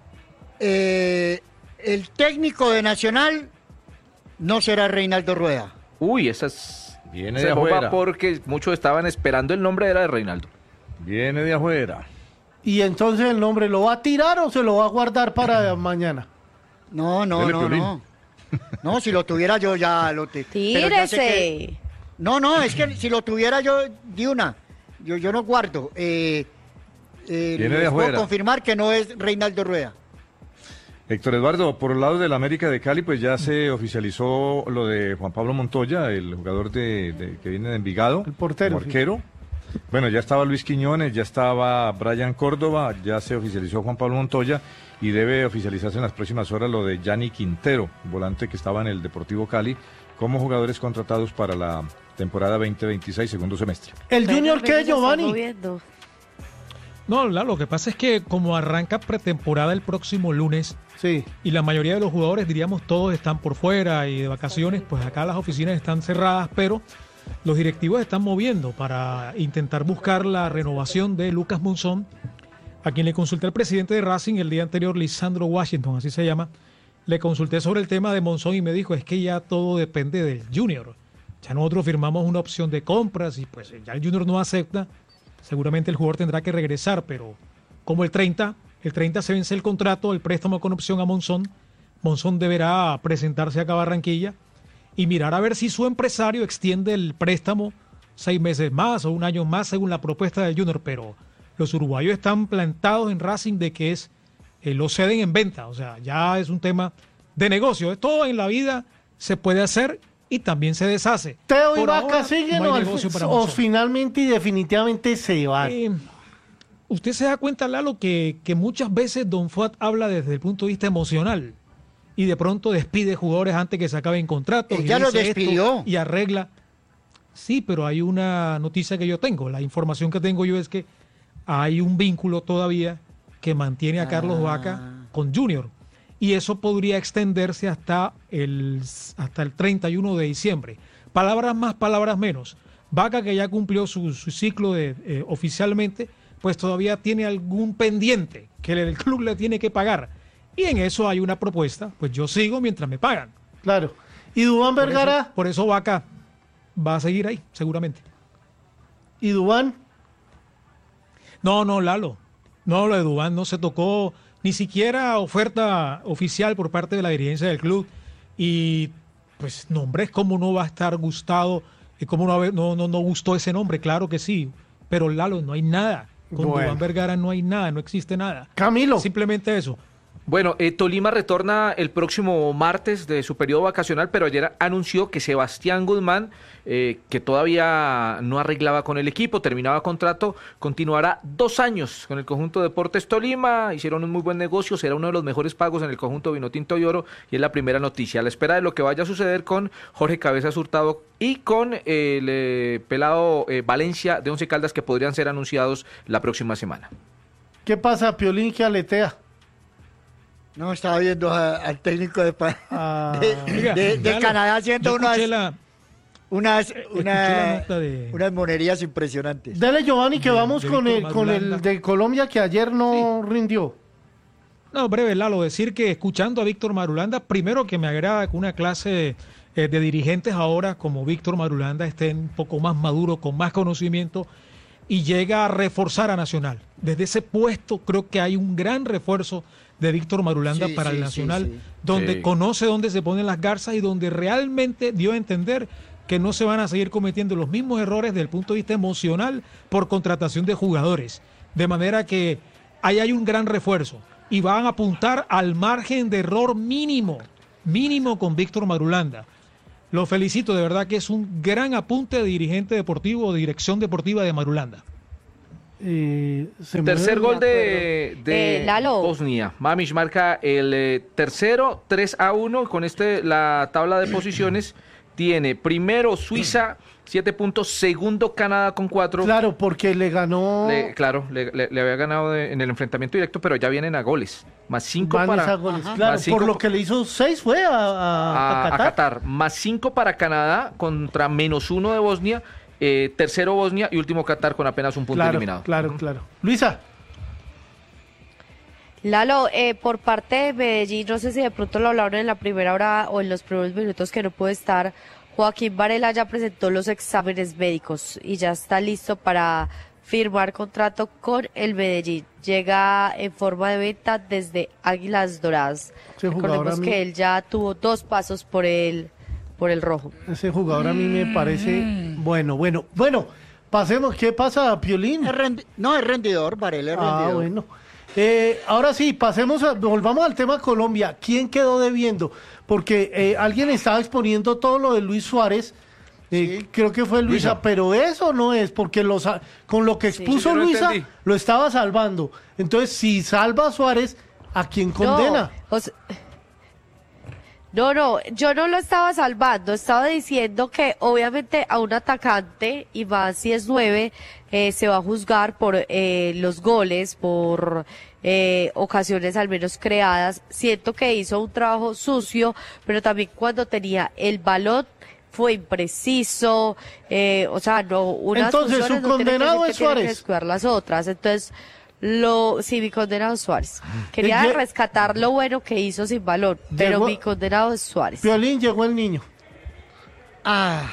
[SPEAKER 8] Eh, el técnico de Nacional no será Reinaldo Rueda.
[SPEAKER 6] Uy, esa es...
[SPEAKER 2] Viene
[SPEAKER 6] se
[SPEAKER 2] de
[SPEAKER 6] bomba
[SPEAKER 2] afuera.
[SPEAKER 6] porque muchos estaban esperando el nombre, era de Reinaldo.
[SPEAKER 2] Viene de afuera.
[SPEAKER 4] Y entonces el nombre, ¿lo va a tirar o se lo va a guardar para mañana?
[SPEAKER 8] No, no,
[SPEAKER 2] Dele,
[SPEAKER 8] no,
[SPEAKER 2] Piolín.
[SPEAKER 8] no. No, si lo tuviera yo ya lo te... pero ya sé que-
[SPEAKER 5] Tírese.
[SPEAKER 8] No, no, es que si lo tuviera yo de una, yo, yo no guardo. Eh, eh,
[SPEAKER 2] Viene de
[SPEAKER 8] les puedo
[SPEAKER 2] afuera.
[SPEAKER 8] confirmar que no es Reinaldo Rueda.
[SPEAKER 2] Héctor Eduardo, por el lado del América de Cali, pues ya se oficializó lo de Juan Pablo Montoya, el jugador de, de- que viene de Envigado.
[SPEAKER 4] El portero,
[SPEAKER 2] como arquero. Bueno, ya estaba Luis Quiñones, ya estaba Brian Córdoba, ya se oficializó Juan Pablo Montoya y debe oficializarse en las próximas horas lo de Yanni Quintero, volante que estaba en el Deportivo Cali, como jugadores contratados para la temporada veinte veintiséis, segundo semestre.
[SPEAKER 4] ¿El Junior qué,
[SPEAKER 5] Bueno, se está
[SPEAKER 4] Giovanni?
[SPEAKER 5] moviendo.
[SPEAKER 9] No, la- lo que pasa es que como arranca pretemporada el próximo lunes
[SPEAKER 4] Sí.
[SPEAKER 9] y la mayoría de los jugadores, diríamos, todos están por fuera y de vacaciones, pues acá las oficinas están cerradas, pero los directivos están moviendo para intentar buscar la renovación de Lucas Monzón, a quien le consulté al presidente de Racing el día anterior, Lisandro Washington, así se llama. Le consulté sobre el tema de Monzón y me dijo, es que ya todo depende del Junior. Ya nosotros firmamos una opción de compras y pues ya el Junior no acepta. Seguramente el jugador tendrá que regresar, pero como el treinta, el treinta se vence el contrato, el préstamo con opción a Monzón, Monzón deberá presentarse acá a Barranquilla y mirar a ver si su empresario extiende el préstamo seis meses más o un año más según la propuesta del Junior, pero los uruguayos están plantados en Racing de que es eh, lo ceden en venta, o sea, ya es un tema de negocio. Todo en la vida se puede hacer y también se deshace.
[SPEAKER 4] ¿Teo y
[SPEAKER 9] Por
[SPEAKER 4] Vaca
[SPEAKER 9] ahora,
[SPEAKER 4] siguen
[SPEAKER 9] no
[SPEAKER 4] o,
[SPEAKER 9] hay
[SPEAKER 4] al
[SPEAKER 9] negocio
[SPEAKER 4] fin-
[SPEAKER 9] para
[SPEAKER 4] o
[SPEAKER 9] Monzón.
[SPEAKER 4] finalmente y definitivamente se van?
[SPEAKER 9] Eh, usted se da cuenta, Lalo, que, que muchas veces Don Fuat habla desde el punto de vista emocional y de pronto despide jugadores antes que se acaben contratos.
[SPEAKER 8] Él
[SPEAKER 9] y
[SPEAKER 8] ya los
[SPEAKER 9] dice esto
[SPEAKER 8] despidió.
[SPEAKER 9] Y arregla. Sí, pero hay una noticia que yo tengo. La información que tengo yo es que hay un vínculo todavía que mantiene a Carlos Vaca con Junior. Y eso podría extenderse hasta el, hasta el treinta y uno de diciembre. Palabras más, palabras menos. Vaca, que ya cumplió su, su ciclo de, eh, oficialmente, pues todavía tiene algún pendiente que el club le tiene que pagar. Y en eso hay una propuesta, pues yo sigo mientras me pagan.
[SPEAKER 4] Claro. ¿Y Dubán
[SPEAKER 9] Por eso,
[SPEAKER 4] Vergara?
[SPEAKER 9] por eso Vaca va a seguir ahí, seguramente.
[SPEAKER 4] ¿Y Dubán?
[SPEAKER 9] No, no, Lalo. No, lo de Dubán no se tocó ni siquiera oferta oficial por parte de la dirigencia del club. Y pues nombres, ¿cómo no va a estar gustado? ¿Y cómo no, haber- no, no, no gustó ese nombre? Claro que sí. Pero Lalo, no hay nada. Con
[SPEAKER 4] Bueno.
[SPEAKER 9] Dubán Vergara no hay nada, no existe nada.
[SPEAKER 4] Camilo.
[SPEAKER 9] Simplemente eso.
[SPEAKER 6] Bueno, eh, Tolima retorna el próximo martes de su periodo vacacional, pero ayer anunció que Sebastián Guzmán, eh, que todavía no arreglaba con el equipo, terminaba contrato, continuará dos años con el conjunto Deportes Tolima. Hicieron un muy buen negocio, será uno de los mejores pagos en el conjunto Vinotinto y Oro y es la primera noticia. A la espera de lo que vaya a suceder con Jorge Cabezas Hurtado y con el eh, pelado eh, Valencia de Once Caldas, que podrían ser anunciados la próxima semana.
[SPEAKER 4] ¿Qué pasa, Piolín, que aletea?
[SPEAKER 8] No, estaba viendo a- al técnico de, pa-
[SPEAKER 4] Ah.
[SPEAKER 8] de,
[SPEAKER 9] Oiga,
[SPEAKER 8] de- de
[SPEAKER 9] Lalo,
[SPEAKER 8] Canadá haciendo
[SPEAKER 9] yo
[SPEAKER 8] unas,
[SPEAKER 9] escuché la-
[SPEAKER 8] unas,
[SPEAKER 9] escuché
[SPEAKER 8] una-
[SPEAKER 9] la nota de-
[SPEAKER 8] unas monerías impresionantes.
[SPEAKER 4] Dele, Giovanni, que
[SPEAKER 9] De-
[SPEAKER 4] vamos
[SPEAKER 9] de
[SPEAKER 4] con
[SPEAKER 9] Víctor
[SPEAKER 4] el, con el
[SPEAKER 9] Marulanda.
[SPEAKER 4] de Colombia que ayer no rindió.
[SPEAKER 9] No, breve, Lalo, decir que escuchando a Víctor Marulanda, primero que me agrada que una clase eh, de dirigentes ahora como Víctor Marulanda estén un poco más maduro, con más conocimiento y llega a reforzar a Nacional. Desde ese puesto creo que hay un gran refuerzo de Víctor Marulanda
[SPEAKER 8] Sí,
[SPEAKER 9] para
[SPEAKER 8] sí,
[SPEAKER 9] el
[SPEAKER 8] sí,
[SPEAKER 9] Nacional,
[SPEAKER 8] sí.
[SPEAKER 9] donde
[SPEAKER 6] Sí.
[SPEAKER 9] conoce dónde se ponen las garzas y donde realmente dio a entender que no se van a seguir cometiendo los mismos errores desde el punto de vista emocional por contratación de jugadores. De manera que ahí hay un gran refuerzo y van a apuntar al margen de error mínimo, mínimo con Víctor Marulanda. Lo felicito, de verdad que es un gran apunte de dirigente deportivo o dirección deportiva de Marulanda.
[SPEAKER 4] Eh, se
[SPEAKER 6] Tercer
[SPEAKER 4] mueve
[SPEAKER 6] gol de, de
[SPEAKER 5] Eh, Lalo.
[SPEAKER 6] Bosnia. Mamić marca el eh, tercero, tres a uno. Con este, la tabla de posiciones tiene primero Suiza, siete puntos. Segundo Canadá con cuatro.
[SPEAKER 4] Claro, porque le ganó.
[SPEAKER 6] Le- claro, le, le- le había ganado de- en el enfrentamiento directo, pero ya vienen a goles. Más cinco
[SPEAKER 4] Van
[SPEAKER 6] para
[SPEAKER 4] a goles. Claro,
[SPEAKER 6] más cinco
[SPEAKER 4] por lo que le hizo seis fue a, a,
[SPEAKER 6] a,
[SPEAKER 4] a
[SPEAKER 6] a
[SPEAKER 4] Qatar.
[SPEAKER 6] Qatar. Más cinco para Canadá contra menos uno de Bosnia. Eh, tercero Bosnia y último Qatar con apenas un punto
[SPEAKER 4] Claro,
[SPEAKER 6] eliminado.
[SPEAKER 4] claro, claro. Luisa.
[SPEAKER 5] Lalo, eh, por parte de Medellín, no sé si de pronto lo hablaron en la primera hora o en los primeros minutos que no pudo estar. Joaquín Varela ya presentó los exámenes médicos y ya está listo para firmar contrato con el Medellín. Llega en forma de venta desde Águilas Doradas.
[SPEAKER 4] Ese jugador
[SPEAKER 5] Recordemos
[SPEAKER 4] a mí-
[SPEAKER 5] que él ya tuvo dos pasos por el, por el rojo.
[SPEAKER 4] Ese jugador a mí me parece bueno, bueno, bueno. Pasemos, ¿qué pasa, Piolín?
[SPEAKER 8] Es rendi- no, es rendidor, Varela es
[SPEAKER 4] Ah,
[SPEAKER 8] rendidor.
[SPEAKER 4] bueno. Eh, ahora sí, pasemos, a- volvamos al tema Colombia. ¿Quién quedó debiendo? Porque eh, alguien estaba exponiendo todo lo de Luis Suárez. Eh, Creo que fue Luisa,
[SPEAKER 1] Luisa.
[SPEAKER 4] pero eso no es, porque lo sa- con lo que
[SPEAKER 5] Sí.
[SPEAKER 4] expuso
[SPEAKER 1] Sí, yo no
[SPEAKER 4] Luisa,
[SPEAKER 1] entendí.
[SPEAKER 4] lo estaba salvando. Entonces, si salva a Suárez, ¿a quién condena?
[SPEAKER 5] No, o sea, no, no, yo no lo estaba salvando, estaba diciendo que obviamente a un atacante, y más si es nueve, eh, se va a juzgar por eh, los goles, por eh, ocasiones al menos creadas. Siento que hizo un trabajo sucio, pero también cuando tenía el balón fue impreciso, eh, o sea, no, unas
[SPEAKER 4] Entonces,
[SPEAKER 5] funciones
[SPEAKER 4] ¿su
[SPEAKER 5] no tienen que
[SPEAKER 4] condenado
[SPEAKER 5] decir
[SPEAKER 4] es
[SPEAKER 5] que tienen que
[SPEAKER 4] Suárez?
[SPEAKER 5] descuidar las otras. Entonces, lo, sí, mi condenado es Suárez. Quería
[SPEAKER 4] Lle-
[SPEAKER 5] rescatar lo bueno que hizo sin balón, pero
[SPEAKER 4] Llegó-
[SPEAKER 5] mi condenado es Suárez.
[SPEAKER 4] Piolín, llegó el niño.
[SPEAKER 8] Ah,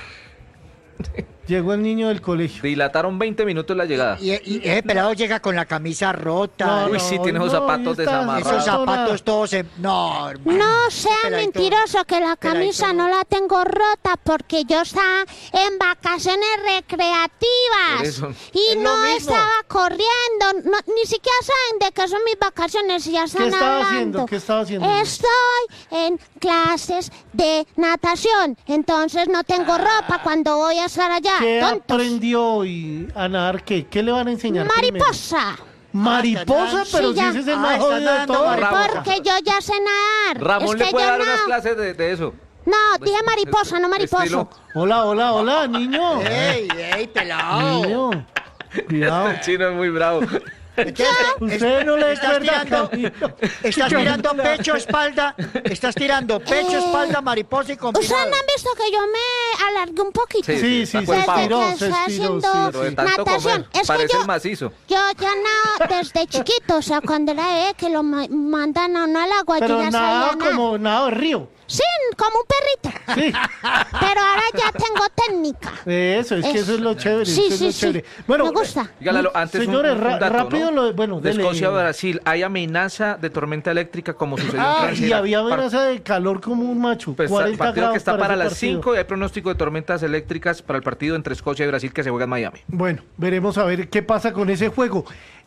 [SPEAKER 4] Llegó el niño del colegio.
[SPEAKER 6] Dilataron veinte minutos la llegada.
[SPEAKER 8] y, y ese pelado llega con la camisa rota.
[SPEAKER 4] No,
[SPEAKER 6] Uy,
[SPEAKER 4] no,
[SPEAKER 6] sí, tiene esos
[SPEAKER 4] no,
[SPEAKER 6] zapatos
[SPEAKER 4] y está-
[SPEAKER 6] desamarrados.
[SPEAKER 8] Esos
[SPEAKER 4] está
[SPEAKER 8] zapatos todos se... No, hermano.
[SPEAKER 10] No
[SPEAKER 8] Ese
[SPEAKER 10] sea
[SPEAKER 8] peladito-
[SPEAKER 10] mentiroso que la
[SPEAKER 8] peladito
[SPEAKER 10] camisa
[SPEAKER 8] no.
[SPEAKER 10] no la tengo rota porque yo estaba en vacaciones
[SPEAKER 6] Por
[SPEAKER 10] recreativas
[SPEAKER 6] eso.
[SPEAKER 10] y
[SPEAKER 8] Es lo
[SPEAKER 10] no
[SPEAKER 8] mismo.
[SPEAKER 10] estaba corriendo, no, ni siquiera saben de qué son mis vacaciones y ya están
[SPEAKER 4] ¿Qué estaba
[SPEAKER 10] hablando.
[SPEAKER 4] haciendo? ¿Qué estaba haciendo?
[SPEAKER 10] Estoy en clases de natación, entonces no tengo ropa cuando voy a estar allá.
[SPEAKER 4] ¿Qué
[SPEAKER 10] Tontos.
[SPEAKER 4] aprendió y a nadar? ¿Qué? ¿Qué le van a enseñar primero?
[SPEAKER 10] Mariposa.
[SPEAKER 4] Mariposa,
[SPEAKER 8] Ah,
[SPEAKER 4] pero
[SPEAKER 10] sí,
[SPEAKER 4] si
[SPEAKER 10] ya.
[SPEAKER 4] ese es el
[SPEAKER 8] Ah,
[SPEAKER 4] más
[SPEAKER 8] está
[SPEAKER 4] jodido de
[SPEAKER 8] nadando
[SPEAKER 4] todos.
[SPEAKER 8] mariposa.
[SPEAKER 10] Porque yo ya sé nadar.
[SPEAKER 6] Ramón
[SPEAKER 10] es
[SPEAKER 6] le
[SPEAKER 10] que
[SPEAKER 6] puede
[SPEAKER 10] yo
[SPEAKER 6] dar unas
[SPEAKER 10] nado.
[SPEAKER 6] clases de, de eso.
[SPEAKER 10] No, dije mariposa, no mariposo.
[SPEAKER 6] Estilo-
[SPEAKER 4] Hola, hola, hola, niño.
[SPEAKER 8] ¡Ey, ey, pelado!
[SPEAKER 4] Niño. Cuidado.
[SPEAKER 6] El chino es muy bravo.
[SPEAKER 8] Entonces,
[SPEAKER 4] Usted no le
[SPEAKER 8] estás
[SPEAKER 4] recuerda,
[SPEAKER 8] tirando,
[SPEAKER 4] Camilo.
[SPEAKER 8] estás tirando pecho, espalda, estás tirando pecho, espalda, mariposa y
[SPEAKER 10] ¿Ustedes
[SPEAKER 8] combinado.
[SPEAKER 10] no han visto que yo me alargué un poquito?
[SPEAKER 6] Sí,
[SPEAKER 4] Sí,
[SPEAKER 6] está
[SPEAKER 4] sí, se
[SPEAKER 6] cuerpado.
[SPEAKER 4] estiró,
[SPEAKER 10] Desde
[SPEAKER 4] se
[SPEAKER 10] que estoy
[SPEAKER 4] estiró,
[SPEAKER 10] haciendo
[SPEAKER 4] sí,
[SPEAKER 6] Pero de
[SPEAKER 4] sí.
[SPEAKER 6] tanto
[SPEAKER 10] natación.
[SPEAKER 6] comer,
[SPEAKER 10] Es que
[SPEAKER 6] parece
[SPEAKER 10] yo,
[SPEAKER 6] el macizo.
[SPEAKER 10] yo ya nado desde chiquito, o sea, cuando era bebé que lo ma- mandan a uno al agua, yo
[SPEAKER 4] Pero
[SPEAKER 10] ya
[SPEAKER 4] nada
[SPEAKER 10] sabía nadar.
[SPEAKER 4] como nada de río.
[SPEAKER 10] Sí, como un perrito.
[SPEAKER 4] Sí.
[SPEAKER 10] Pero ahora ya tengo técnica.
[SPEAKER 4] Eso, es que eso es lo chévere.
[SPEAKER 10] Sí,
[SPEAKER 4] eso es
[SPEAKER 10] sí,
[SPEAKER 4] lo
[SPEAKER 10] sí.
[SPEAKER 4] chévere. Bueno,
[SPEAKER 10] Me gusta.
[SPEAKER 6] Dígalo, antes un-
[SPEAKER 4] señores,
[SPEAKER 6] un,
[SPEAKER 4] ra-
[SPEAKER 6] dato,
[SPEAKER 4] rápido
[SPEAKER 6] ¿no?
[SPEAKER 4] lo- bueno,
[SPEAKER 6] de
[SPEAKER 4] dele.
[SPEAKER 6] Escocia a Brasil hay amenaza de tormenta eléctrica como sucedió en
[SPEAKER 4] Ah,
[SPEAKER 6] Francia.
[SPEAKER 4] y había
[SPEAKER 6] Par-
[SPEAKER 4] amenaza de calor como un macho.
[SPEAKER 6] Pues,
[SPEAKER 4] cuarenta
[SPEAKER 6] partido
[SPEAKER 4] grados
[SPEAKER 6] que está para
[SPEAKER 4] ese
[SPEAKER 6] las
[SPEAKER 4] partido.
[SPEAKER 6] cinco y hay pronóstico de tormentas eléctricas para el partido entre Escocia y Brasil que se juega en Miami.
[SPEAKER 4] Bueno, veremos a ver qué pasa con ese juego.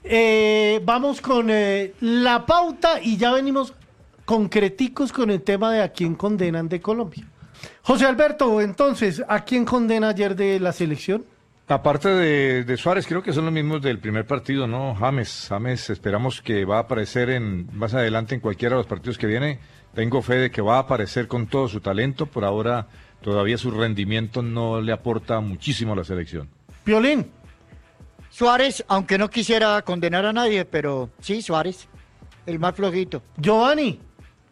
[SPEAKER 4] Eh, vamos con eh, la pauta y ya venimos concreticos con el tema de a quién condenan de Colombia. José Alberto, entonces, ¿a quién condena ayer de la selección?
[SPEAKER 1] Aparte de, de Suárez, creo que son los mismos del primer partido, ¿no? James, James, esperamos que va a aparecer en más adelante en cualquiera de los partidos que viene. Tengo fe de que va a aparecer con todo su talento. Por ahora, todavía su rendimiento no le aporta muchísimo a la selección.
[SPEAKER 4] Piolín.
[SPEAKER 8] Suárez, aunque no quisiera condenar a nadie, pero sí, Suárez, el más flojito.
[SPEAKER 4] Giovanni.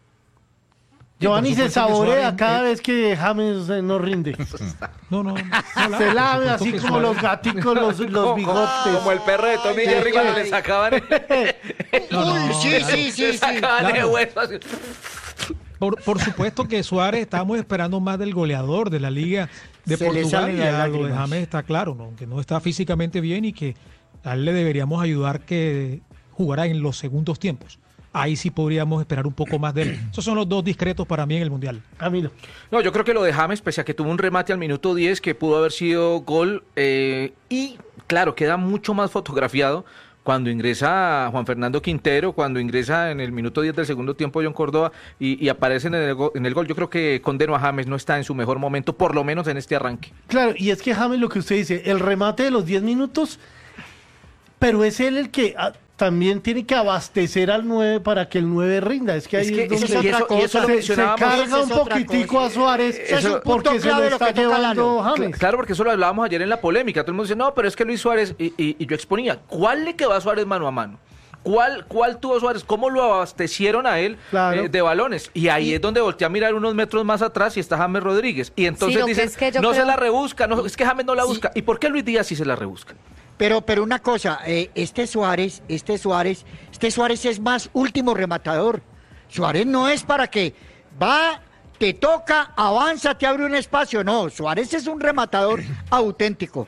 [SPEAKER 4] Giovanni
[SPEAKER 9] por
[SPEAKER 4] se
[SPEAKER 9] supuesto que
[SPEAKER 4] saborea
[SPEAKER 9] Suárez,
[SPEAKER 4] cada
[SPEAKER 9] eh.
[SPEAKER 4] vez que James eh, no rinde.
[SPEAKER 9] No, no. no
[SPEAKER 4] Se lave
[SPEAKER 9] por
[SPEAKER 4] así
[SPEAKER 9] supuesto que
[SPEAKER 4] como
[SPEAKER 9] Suárez-
[SPEAKER 4] los gaticos, los, los
[SPEAKER 6] Como-
[SPEAKER 4] bigotes.
[SPEAKER 6] Como el perro de Tommy
[SPEAKER 4] Ay,
[SPEAKER 6] Jerry cuando
[SPEAKER 4] ay.
[SPEAKER 6] le sacaban
[SPEAKER 9] No, no,
[SPEAKER 8] Uy,
[SPEAKER 9] no,
[SPEAKER 8] sí,
[SPEAKER 9] claro.
[SPEAKER 8] sí, sí,
[SPEAKER 6] le
[SPEAKER 8] sí.
[SPEAKER 6] sacaban el
[SPEAKER 9] Claro.
[SPEAKER 6] hueso así.
[SPEAKER 9] Por, por supuesto que Suárez, estábamos esperando más del goleador de la Liga de
[SPEAKER 8] Se le
[SPEAKER 9] Portugal.
[SPEAKER 8] salen
[SPEAKER 9] Y
[SPEAKER 8] las
[SPEAKER 9] ya lo de
[SPEAKER 8] lágrimas.
[SPEAKER 9] James está claro, ¿no? Que no está físicamente bien y que a él le deberíamos ayudar que jugara en los segundos tiempos. Ahí sí podríamos esperar un poco más de él. Esos son los dos discretos para mí en el Mundial.
[SPEAKER 4] Camilo.
[SPEAKER 6] No, yo creo que lo de James, pese a que tuvo un remate al minuto diez que pudo haber sido gol, eh, y claro, queda mucho más fotografiado cuando ingresa Juan Fernando Quintero, cuando ingresa en el minuto diez del segundo tiempo John Córdoba y, y aparecen en el, go, en el gol, yo creo que condeno a James, no está en su mejor momento, por lo menos en este arranque.
[SPEAKER 4] Claro, y es que James, lo que usted dice, el remate de los diez minutos, pero es él el que ah, también tiene que abastecer al nueve para que el nueve rinda. Es que ahí
[SPEAKER 6] Es que
[SPEAKER 4] es donde
[SPEAKER 6] eso- y eso- y eso lo
[SPEAKER 4] se, se
[SPEAKER 6] mencionábamos.
[SPEAKER 4] carga
[SPEAKER 8] Esa
[SPEAKER 4] un
[SPEAKER 8] es otra
[SPEAKER 4] poquitico
[SPEAKER 8] cosa.
[SPEAKER 4] a Suárez
[SPEAKER 8] Ese es un punto
[SPEAKER 4] porque se lo
[SPEAKER 8] clave de lo
[SPEAKER 4] está
[SPEAKER 8] que toca
[SPEAKER 4] llevando
[SPEAKER 8] Lalo.
[SPEAKER 4] James.
[SPEAKER 6] Claro, porque eso lo hablábamos ayer en la polémica. Todo el mundo dice, no, pero es que Luis Suárez, y, y- y yo exponía, ¿cuál le quedó a Suárez mano a mano? ¿Cuál, cuál tuvo Suárez? ¿Cómo lo abastecieron a él
[SPEAKER 4] Claro.
[SPEAKER 6] eh, de balones? Y ahí es donde voltea a mirar unos metros más atrás y está James Rodríguez. Y entonces
[SPEAKER 5] lo que
[SPEAKER 6] dicen,
[SPEAKER 5] es que yo
[SPEAKER 6] no
[SPEAKER 5] creo-
[SPEAKER 6] se la rebusca, no, es que James no la busca. ¿Y por qué Luis Díaz sí se la rebusca?
[SPEAKER 8] Pero, pero una cosa, eh, este Suárez, este Suárez, este Suárez es más último rematador. Suárez no es para que va, te toca, avanza, te abre un espacio. No, Suárez es un rematador auténtico.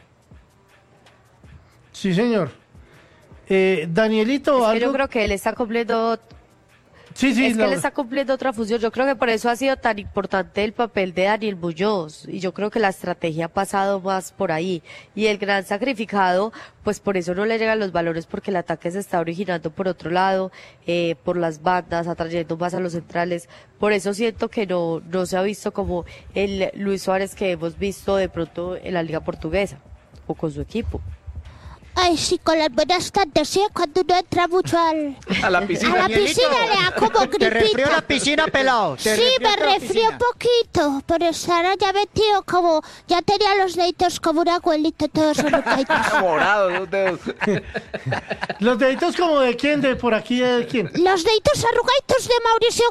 [SPEAKER 4] Sí, señor. Eh, Danielito,
[SPEAKER 5] Es que
[SPEAKER 4] algo...
[SPEAKER 5] yo creo que él está cumpliendo
[SPEAKER 4] Sí, sí,
[SPEAKER 5] es que
[SPEAKER 4] la-
[SPEAKER 5] él está cumpliendo otra función. Yo creo que por eso ha sido tan importante el papel de Daniel Muñoz. Y yo creo que la estrategia ha pasado más por ahí. Y el gran sacrificado, pues por eso no le llegan los valores, porque el ataque se está originando por otro lado, eh, por las bandas, atrayendo más a los centrales. Por eso siento que no, no se ha visto como el Luis Suárez que hemos visto de pronto en la Liga Portuguesa o con su equipo.
[SPEAKER 10] Ay, sí, con las buenas tardes, ¿sí? Cuando uno entra mucho al...
[SPEAKER 6] A la
[SPEAKER 10] A
[SPEAKER 6] piscina.
[SPEAKER 10] la piscina le da como
[SPEAKER 8] Te refrió la
[SPEAKER 10] gripita.
[SPEAKER 8] piscina, pelado. Te
[SPEAKER 10] Sí, me
[SPEAKER 8] refrió la
[SPEAKER 10] resfrió
[SPEAKER 8] piscina.
[SPEAKER 10] un poquito, por estar allá metido como... Ya tenía los deditos como un abuelito todos arrugaditos.
[SPEAKER 6] Morado, dos dedos.
[SPEAKER 4] Los deditos como de quién, de por aquí, de quién.
[SPEAKER 10] Los deditos arrugaditos de Mauricio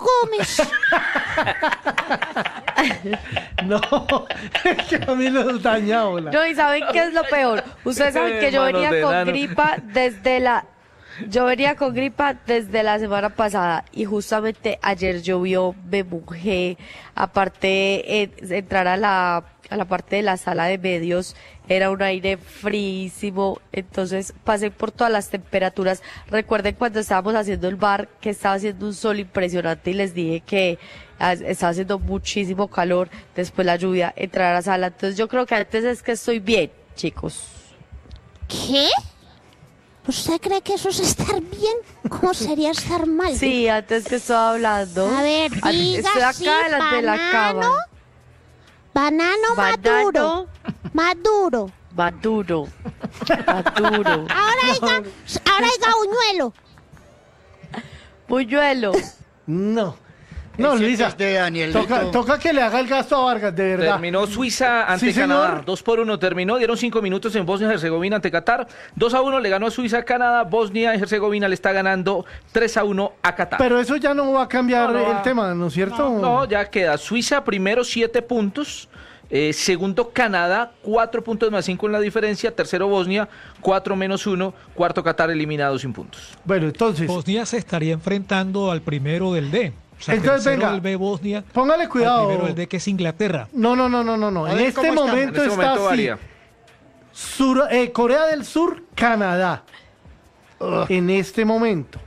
[SPEAKER 10] Gómez.
[SPEAKER 4] No, es que a mí los dañado. La...
[SPEAKER 5] No, y ¿saben qué es lo peor? Ustedes saben que yo
[SPEAKER 6] Manos
[SPEAKER 5] venía
[SPEAKER 6] de
[SPEAKER 5] con
[SPEAKER 6] enano.
[SPEAKER 5] gripa desde la... Yo venía con gripa desde la semana pasada y justamente ayer llovió, me mojé. Aparte, eh, entrar a la, a la parte de la sala de medios era un aire fríísimo, entonces pasé por todas las temperaturas. Recuerden cuando estábamos haciendo el bar que estaba haciendo un sol impresionante y les dije que ah, estaba haciendo muchísimo calor, después la lluvia, entrar a la sala. Entonces yo creo que antes es que estoy bien, chicos.
[SPEAKER 10] ¿Qué? ¿Usted cree que eso es estar bien? ¿Cómo sería estar mal?
[SPEAKER 5] Sí, antes que estaba hablando.
[SPEAKER 10] A ver,
[SPEAKER 5] Ah,
[SPEAKER 10] diga
[SPEAKER 5] estoy
[SPEAKER 10] así,
[SPEAKER 5] acá delante de la
[SPEAKER 10] banano,
[SPEAKER 5] cama.
[SPEAKER 10] banano maduro. Maduro.
[SPEAKER 5] Maduro. Maduro.
[SPEAKER 10] Ahora diga, ahora diga uñuelo.
[SPEAKER 5] Puñuelo.
[SPEAKER 4] No. No,
[SPEAKER 8] Ese
[SPEAKER 4] Luisa,
[SPEAKER 8] es de Danielito.
[SPEAKER 4] toca, toca que le haga el gasto a Vargas, de verdad.
[SPEAKER 6] Terminó Suiza ante
[SPEAKER 4] Sí, señor.
[SPEAKER 6] Canadá, dos por uno terminó, dieron cinco minutos en Bosnia y Herzegovina ante Qatar, dos a uno le ganó Suiza a Canadá, Bosnia y Herzegovina le está ganando tres a uno a Qatar.
[SPEAKER 4] Pero eso ya no va a cambiar
[SPEAKER 6] No, no
[SPEAKER 4] el
[SPEAKER 6] va.
[SPEAKER 4] tema, ¿no es cierto?
[SPEAKER 6] No, ya queda Suiza primero siete puntos, eh, segundo Canadá cuatro puntos más cinco en la diferencia, tercero Bosnia cuatro menos uno, cuarto Qatar eliminado sin puntos.
[SPEAKER 4] Bueno, entonces,
[SPEAKER 9] Bosnia se estaría enfrentando al primero del D. O sea,
[SPEAKER 4] Entonces,
[SPEAKER 9] tercero
[SPEAKER 4] venga,
[SPEAKER 9] del B Bosnia,
[SPEAKER 4] póngale
[SPEAKER 9] al
[SPEAKER 4] cuidado.
[SPEAKER 9] primero del D que es Inglaterra.
[SPEAKER 4] No, no, no, no, no, no.
[SPEAKER 8] A
[SPEAKER 4] En
[SPEAKER 8] ver,
[SPEAKER 4] este
[SPEAKER 8] ¿cómo estamos?
[SPEAKER 4] momento
[SPEAKER 6] En este
[SPEAKER 4] está
[SPEAKER 6] momento
[SPEAKER 4] así.
[SPEAKER 6] varía.
[SPEAKER 4] Sur- eh, Corea del Sur, Canadá. En este momento.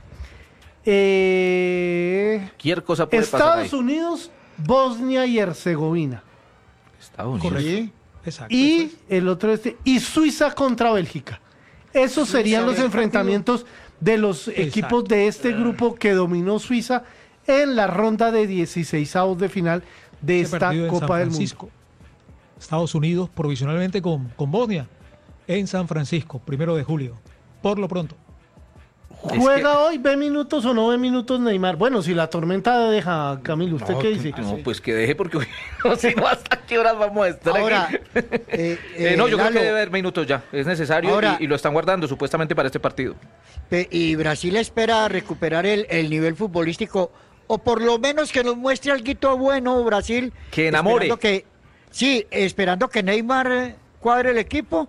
[SPEAKER 4] Eh,
[SPEAKER 6] Cualquier cosa puede pasar ahí.
[SPEAKER 4] Estados Unidos, Bosnia y Herzegovina.
[SPEAKER 6] Estados Unidos.
[SPEAKER 8] Sí.
[SPEAKER 9] Exacto.
[SPEAKER 4] Y el otro este, y Suiza contra Bélgica. Esos serían los enfrentamientos de los equipos de este grupo que dominó Suiza en la ronda de dieciseisavos de final de
[SPEAKER 9] Este
[SPEAKER 4] esta
[SPEAKER 9] partido en
[SPEAKER 4] Copa
[SPEAKER 9] San
[SPEAKER 4] del Mundo.
[SPEAKER 9] Francisco. Estados Unidos provisionalmente con, con Bosnia en San Francisco, primero de julio. Por lo pronto.
[SPEAKER 4] ¿Juega hoy? ¿Ve minutos o no ve minutos Neymar? Bueno, si la tormenta deja, Camilo, ¿usted qué dice?
[SPEAKER 6] No, pues que deje porque no, si no, ¿hasta qué horas vamos a estar
[SPEAKER 8] Ahora,
[SPEAKER 6] aquí?
[SPEAKER 8] eh,
[SPEAKER 6] Eh, no, yo
[SPEAKER 8] Lalo,
[SPEAKER 6] creo que debe haber minutos ya, es necesario
[SPEAKER 8] Ahora-
[SPEAKER 6] y, y lo están guardando supuestamente para este partido.
[SPEAKER 8] pe- y Brasil espera recuperar el, el nivel futbolístico, o por lo menos que nos muestre algo bueno Brasil.
[SPEAKER 6] Que enamore.
[SPEAKER 8] Esperando que, sí, esperando que Neymar eh, cuadre el equipo.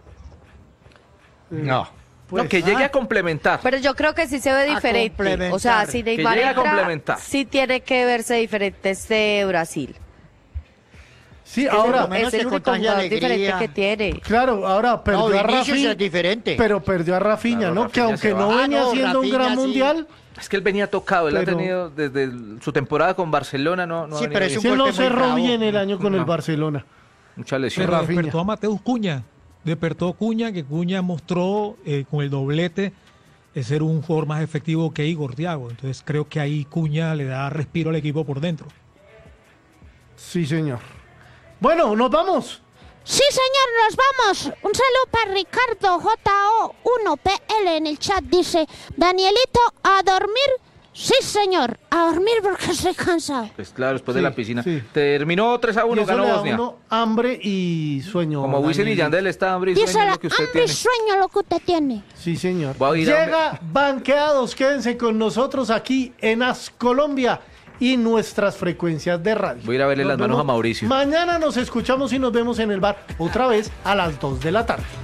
[SPEAKER 6] No.
[SPEAKER 4] Pues,
[SPEAKER 6] no, que llegue
[SPEAKER 8] ah.
[SPEAKER 6] a complementar.
[SPEAKER 5] Pero yo creo que sí se ve
[SPEAKER 8] A
[SPEAKER 5] diferente.
[SPEAKER 8] complementar.
[SPEAKER 5] O sea, si
[SPEAKER 6] Que
[SPEAKER 5] Neymar
[SPEAKER 6] llegue a
[SPEAKER 5] entra,
[SPEAKER 6] complementar.
[SPEAKER 5] sí tiene que verse diferente este Brasil.
[SPEAKER 4] Sí,
[SPEAKER 5] Es
[SPEAKER 4] ahora,
[SPEAKER 5] el,
[SPEAKER 8] menos
[SPEAKER 5] es el
[SPEAKER 8] que
[SPEAKER 5] único
[SPEAKER 8] contagie
[SPEAKER 5] jugador diferente
[SPEAKER 8] alegría.
[SPEAKER 5] que tiene.
[SPEAKER 4] claro, ahora perdió
[SPEAKER 8] No,
[SPEAKER 4] a
[SPEAKER 8] Vinicius
[SPEAKER 4] Rafinha,
[SPEAKER 8] es diferente.
[SPEAKER 4] pero perdió a Rafinha,
[SPEAKER 6] Claro,
[SPEAKER 4] ¿no?
[SPEAKER 6] Rafinha
[SPEAKER 4] que aunque
[SPEAKER 6] se
[SPEAKER 4] no
[SPEAKER 6] va.
[SPEAKER 4] venía
[SPEAKER 8] Ah, no,
[SPEAKER 4] haciendo un
[SPEAKER 8] Rafinha
[SPEAKER 4] gran
[SPEAKER 8] sí.
[SPEAKER 4] mundial,
[SPEAKER 6] Es que él venía tocado, él
[SPEAKER 4] Pero-
[SPEAKER 6] ha tenido desde el- su temporada con Barcelona, no, no ha
[SPEAKER 8] Sí,
[SPEAKER 6] venido
[SPEAKER 8] pero es
[SPEAKER 6] bien.
[SPEAKER 8] un
[SPEAKER 4] sí él no
[SPEAKER 8] golpe muy
[SPEAKER 4] cerró
[SPEAKER 8] bravo.
[SPEAKER 4] bien el año con el
[SPEAKER 6] No.
[SPEAKER 4] Barcelona.
[SPEAKER 6] Mucha lesión.
[SPEAKER 9] Pero
[SPEAKER 4] Rafinha.
[SPEAKER 9] despertó a Mateus Cuña. Despertó Cuña, que Cuña mostró eh, con el doblete es ser un jugador más efectivo que Igor Thiago. Entonces creo que ahí Cuña le da respiro al equipo por dentro.
[SPEAKER 4] Sí, señor. Bueno, nos vamos.
[SPEAKER 10] Sí, señor, nos vamos. Un saludo para Ricardo J O uno P L en el chat. Dice, Danielito, a dormir. Sí, señor, a dormir porque estoy cansado.
[SPEAKER 6] Pues claro, después
[SPEAKER 4] Sí,
[SPEAKER 6] de la piscina.
[SPEAKER 4] sí.
[SPEAKER 6] Terminó tres a
[SPEAKER 4] Y
[SPEAKER 6] uno,
[SPEAKER 4] eso
[SPEAKER 6] ganó
[SPEAKER 4] le da a
[SPEAKER 6] Bosnia.
[SPEAKER 4] uno hambre y sueño.
[SPEAKER 6] Como Wisin y
[SPEAKER 4] Daniel.
[SPEAKER 6] Yandel está hambre y
[SPEAKER 10] Dice
[SPEAKER 6] sueño
[SPEAKER 10] la
[SPEAKER 6] lo que usted
[SPEAKER 10] hambre y
[SPEAKER 6] tiene.
[SPEAKER 10] sueño lo que usted tiene.
[SPEAKER 4] Sí, señor.
[SPEAKER 6] Voy a ir a-
[SPEAKER 4] Llega Banqueados, quédense con nosotros aquí en As Colombia y nuestras frecuencias de radio.
[SPEAKER 6] Voy a ir a verle
[SPEAKER 4] Nos
[SPEAKER 6] las manos
[SPEAKER 4] vemos.
[SPEAKER 6] a Mauricio.
[SPEAKER 4] Mañana nos escuchamos y nos vemos en el bar otra vez a las dos de la tarde.